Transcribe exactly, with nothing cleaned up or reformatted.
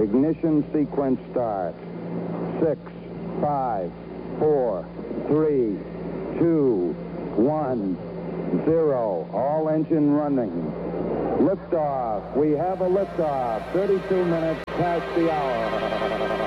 Ignition sequence start. Six, five, four, three, two, one, zero. All engine running. Liftoff. We have a liftoff. thirty-two minutes past the hour.